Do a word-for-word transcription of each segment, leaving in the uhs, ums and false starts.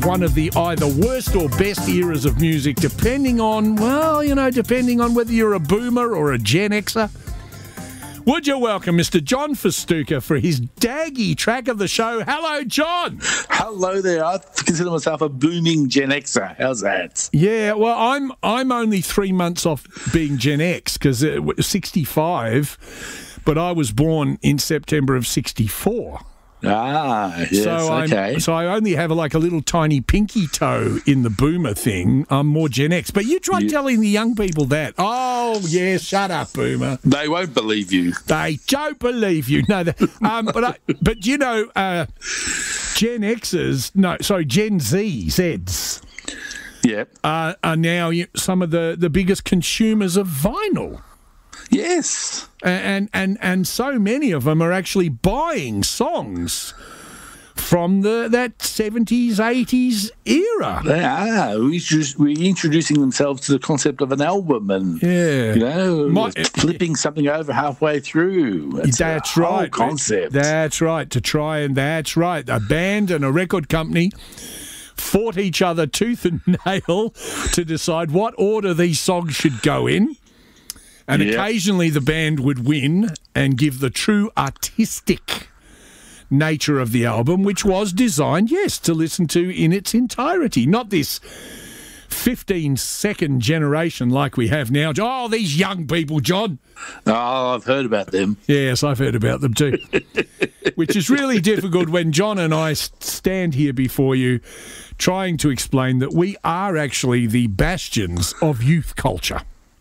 one of the either worst or best eras of music, depending on, well, you know, depending on whether you're a boomer or a Gen Xer. Would you welcome Mister John Festuca for his daggy track of the show? Hello, John. Hello there. I consider myself a booming Gen Xer. How's that? Yeah, well, I'm I'm only three months off being Gen X because it was sixty-five, but I was born in September of sixty-four. Ah, yes, so okay. I'm, so I only have like a little tiny pinky toe in the boomer thing. I'm more Gen X. But you try Yeah. telling the young people that. Oh, yeah, shut up, boomer. They won't believe you. They don't believe you. No, they, um, but I, but you know, uh, Gen Xers, no, sorry, Gen Z, Zs, Yep. uh, are now some of the, the biggest consumers of vinyl. Yes. And, and and so many of them are actually buying songs from the that seventies, eighties era. They are. We're, just, we're introducing themselves to the concept of an album and, Yeah. you know, My- flipping something over halfway through. It's That's a whole right. concept. That's right. To try and that's right. A band and a record company fought each other tooth and nail to decide what order these songs should go in. And Yep. occasionally the band would win and give the true artistic nature of the album, which was designed, yes, to listen to in its entirety. Not this fifteen-second generation like we have now. Oh, these young people, John. Oh, I've heard about them. Yes, I've heard about them too. Which is really difficult when John and I s- stand here before you trying to explain that we are actually the bastions of youth culture.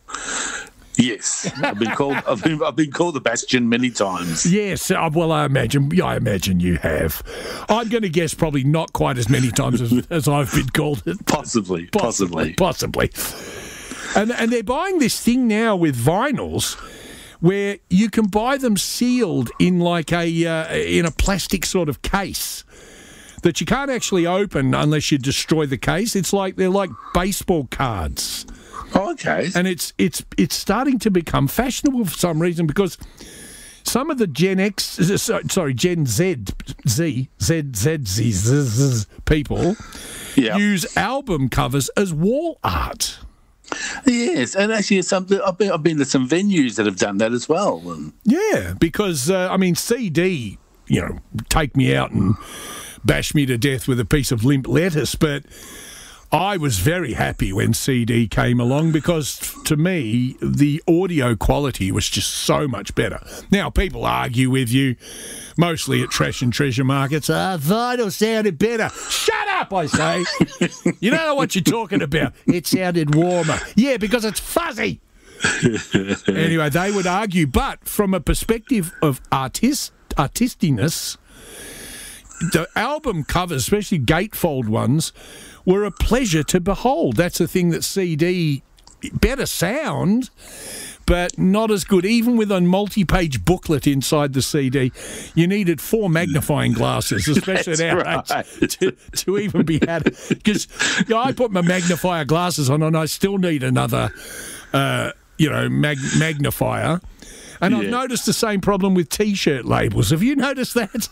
Yes, I've been called. I've been, I've been called the Bastion many times. Yes, uh, well, I imagine. I imagine you have. I'm going to guess probably not quite as many times as, as I've been called it. Possibly, possibly. Possibly. And and they're buying this thing now with vinyls, where you can buy them sealed in like a uh, in a plastic sort of case that you can't actually open unless you destroy the case. It's like they're like baseball cards. Oh, okay. And it's it's it's starting to become fashionable for some reason because some of the Gen X, sorry, Gen Z, Z, Z, Z, Z, Z, Z people Yeah. use album covers as wall art. Yes, and actually, some I've been, I've been to some venues that have done that as well. And Yeah, because uh, I mean, C D, you know, take me out and bash me to death with a piece of limp lettuce, but I was very happy when C D came along because, to me, the audio quality was just so much better. Now, people argue with you, mostly at trash and treasure markets, ah, vinyl sounded better. Shut up, I say. You don't know what you're talking about. It sounded warmer. Yeah, because it's fuzzy. Anyway, they would argue, but from a perspective of artist artistiness, the album covers, especially gatefold ones, were a pleasure to behold. That's the thing that C D, better sound, but not as good. Even with a multi-page booklet inside the C D, you needed four magnifying glasses, especially at our right. age, to, to even be had. Because you know, I put my magnifier glasses on and I still need another, uh, you know, mag- magnifier. And I've Yeah. noticed the same problem with T-shirt labels. Have you noticed that?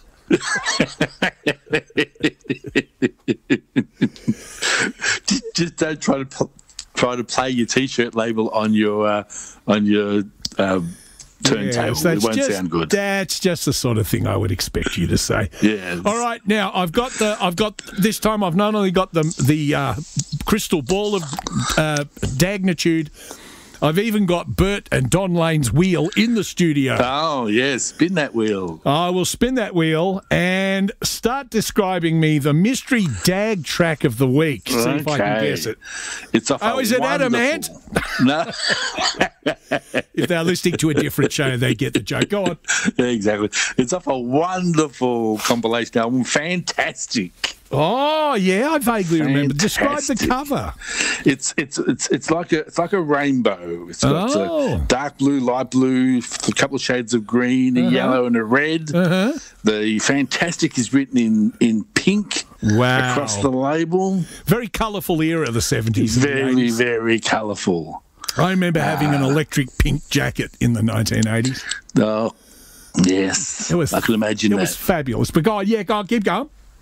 just, just don't try to pl- try to play your T-shirt label on your uh, on your um, turntable. Yes, it that's won't just- sound good. That's just the sort of thing I would expect you to say. Yes. All right, now I've got the. I've got this time. I've not only got the the uh, crystal ball of uh, dagnitude. I've even got Bert and Don Lane's wheel in the studio. Oh yes, spin that wheel. I will spin that wheel and start describing me the mystery dag track of the week. See if I can Okay. guess it. It's off. Oh, a is it wonderful- Adamant? No, If they're listening to a different show, they get the joke. Go on. exactly. It's off a wonderful compilation album. Fantastic. Oh yeah, I vaguely remember. Describe the Fantastic. cover. It's it's it's it's like a it's like a rainbow. It's got Oh. a dark blue, light blue, a couple of shades of green, a yellow, and a red. Uh-huh. The Fantastic is written in in pink Wow. across the label. Very colourful era of the seventies. and the Very eighties. very colourful. I remember having an electric pink jacket in the nineteen eighties. Oh, yes. It was. I can imagine It that. was fabulous. But go on, yeah, go on, keep going.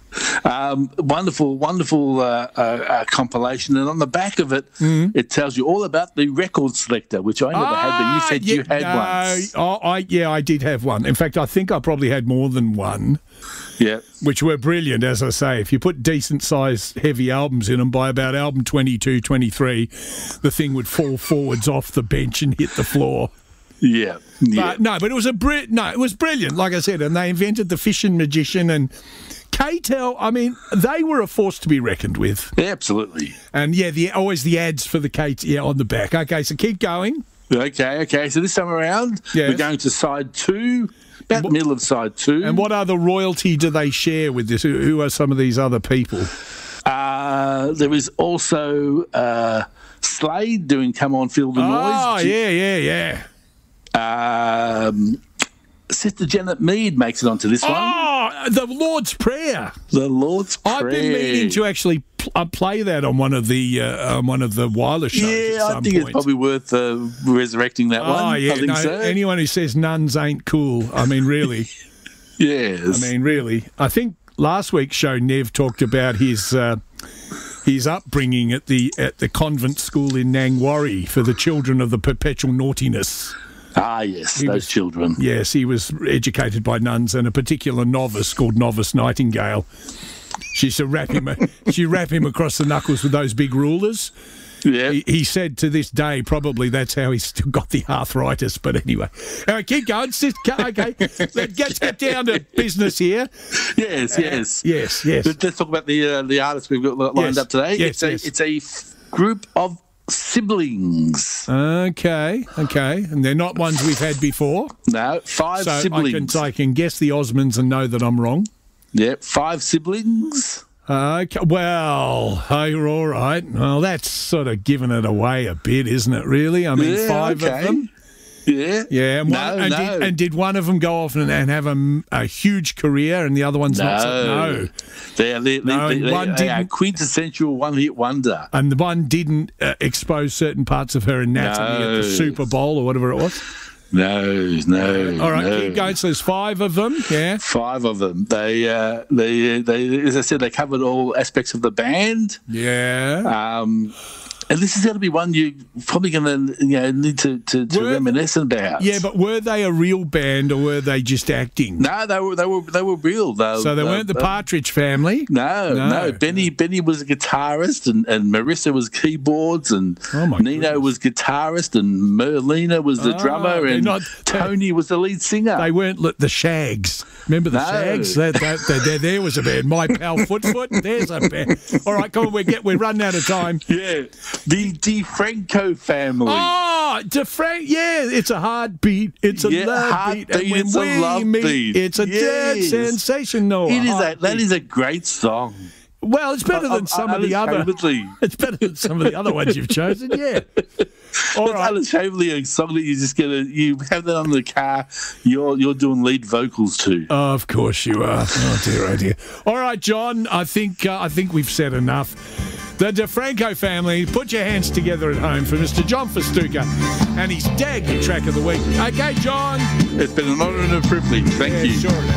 Um, wonderful, wonderful uh, uh, uh, compilation, and on the back of it, mm. it tells you all about the record selector, which I never ah, had, but you said yeah, you had no, once. Oh, I yeah, I did have one. In fact, I think I probably had more than one. Yeah, which were brilliant, as I say. If you put decent-sized, heavy albums in them, by about album twenty-two, twenty-three, the thing would fall forwards off the bench and hit the floor. Yeah, yeah. But, no, but it was a bri- no, it was brilliant, like I said, and they invented the Fission Magician and K-Tel. I mean, they were a force to be reckoned with. Yeah, absolutely. And yeah, the always the ads for the K-Tel yeah, on the back. Okay, so keep going. Okay, okay. So this time around, yes. we're going to side two. About the middle of side two. And what other royalty do they share with this? Who, who are some of these other people? Uh, there is also uh, Slade doing Come On, Feel the Noise. Oh, yeah, yeah, yeah. Um, Sister Janet Mead makes it onto this one. Oh, the Lord's Prayer. The Lord's Prayer. I've been meaning to actually pl- uh, play that on one of the uh, on one of the wireless shows. Yeah, at some I think point. It's probably worth uh, resurrecting that oh, one. Oh yeah, I think no, so. Anyone who says nuns ain't cool, I mean, really. Yes. I mean, really. I think last week's show, Nev talked about his uh, his upbringing at the at the convent school in Nangwarry for the children of the perpetual naughtiness. Ah, yes, he those was, children. Yes, he was educated by nuns and a particular novice called Novice Nightingale. She used to wrap him, she wrap him across the knuckles with those big rulers. Yeah. He, he said to this day, probably that's how he's still got the arthritis. But anyway, all right, keep going. Sis, okay, let's get, get down to business here. Yes, yes, uh, yes, yes. Let's talk about the uh, the artists we've got lined yes. up today. Yes, it's a yes. it's a f- group of siblings. Okay, okay, and they're not ones we've had before. No, five so siblings. I can I can guess the Osmonds and know that I'm wrong. Yeah, five siblings. Okay, well, oh, you're all right. Well, that's sort of giving it away a bit, isn't it, really? I mean, yeah, five okay. of them. Yeah. Yeah, and, no, one, and, no. did, and did one of them go off and, and have a, a huge career and the other one's no. not? So, no. They're, they're, no, they're, one they are didn't, quintessential one-hit wonder. And the one didn't uh, expose certain parts of her anatomy no. at the Super Bowl or whatever it was? No, no. All right, no. keep going. So there's five of them, yeah? Five of them. They, uh, they, they, as I said, they covered all aspects of the band. Yeah. Um, and this is going to be one you're probably going to you know, need to, to, to were, reminisce about. Yeah, but were they a real band or were they just acting? No, they were they were they were real. They, so they weren't the Partridge Family? No, no. no. Benny Benny was a guitarist and, and Marissa was keyboards and oh my Nino goodness. was guitarist and Merlina was the oh, drummer and not, Tony was the lead singer. They weren't the Shags. Remember the no. Shags? That, that, that, there, there was a band. My Pal Foot Foot. There's a band. All right, come on, we get we're running out of time. Yeah, the DeFranco family. Oh, DeFranco. Yeah, it's a heartbeat. It's a yeah, love beat. And when it's we a love meet, beat. It's a yes. dead sensation. It is a, that is a great song. Well, it's better than some of the other. It's better than some of the other ones you've chosen. Yeah. All it's right. unashamedly a song that you just get to, you have that on the car. You're you're doing lead vocals to. Oh, of course you are. Oh dear, oh dear. All right, John. I think uh, I think we've said enough. The DeFranco family. Put your hands together at home for Mister John Festuca and his daggy track of the week. Okay, John. It's been an honour and a privilege. Thank yeah, you. Sure.